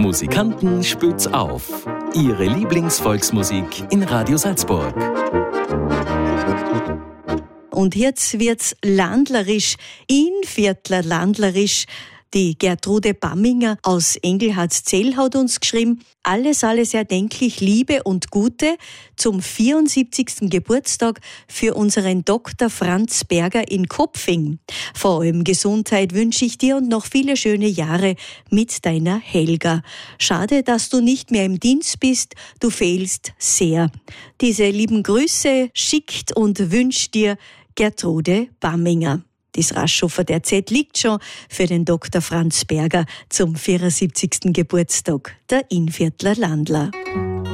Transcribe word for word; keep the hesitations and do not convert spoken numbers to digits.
Musikanten spürt's auf. Ihre Lieblingsvolksmusik in Radio Salzburg. Und jetzt wird's landlerisch, Innviertler landlerisch. Die Gertrude Bamminger aus Engelhardt-Zell hat uns geschrieben: Alles, alles erdenklich Liebe und Gute zum vierundsiebzigsten Geburtstag für unseren Doktor Franz Berger in Kopfing. Vor allem Gesundheit wünsche ich dir und noch viele schöne Jahre mit deiner Helga. Schade, dass du nicht mehr im Dienst bist, du fehlst sehr. Diese lieben Grüße schickt und wünscht dir Gertrude Bamminger. Das Raschhofer der Z liegt schon für den Doktor Franz Berger zum vierundsiebzigsten Geburtstag der Innviertler Landler.